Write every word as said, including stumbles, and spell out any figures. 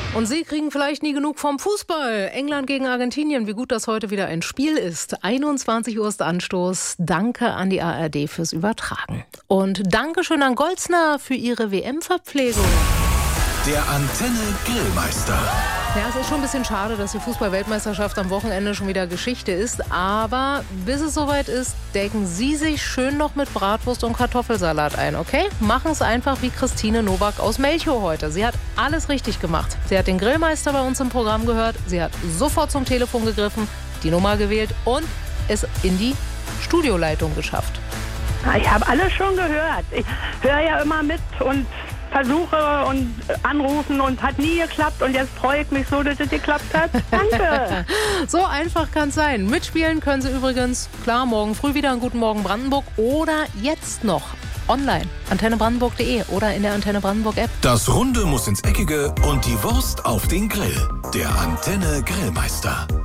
Und Sie kriegen vielleicht nie genug vom Fußball. England gegen Argentinien, wie gut das heute wieder ein Spiel ist. einundzwanzig Uhr ist Anstoß. Danke an die A R D fürs Übertragen. Und Dankeschön an Goldsner für Ihre W M-Verpflegung. Der Antenne Grillmeister. Ja, es ist schon ein bisschen schade, dass die Fußball-Weltmeisterschaft am Wochenende schon wieder Geschichte ist. Aber bis es soweit ist, decken Sie sich schön noch mit Bratwurst und Kartoffelsalat ein, okay? Machen es einfach wie Christine Nowak aus Melchow heute. Sie hat alles richtig gemacht. Sie hat den Grillmeister bei uns im Programm gehört. Sie hat sofort zum Telefon gegriffen, die Nummer gewählt und es in die Studioleitung geschafft. Ich habe alles schon gehört. Ich höre ja immer mit und versuche und anrufen und hat nie geklappt und jetzt freue ich mich so, dass es geklappt hat. Danke. So einfach kann es sein. Mitspielen können Sie übrigens, klar, morgen früh wieder in Guten Morgen Brandenburg oder jetzt noch online. antenne brandenburg punkt de oder in der Antenne Brandenburg App. Das Runde muss ins Eckige und die Wurst auf den Grill. Der Antenne Grillmeister.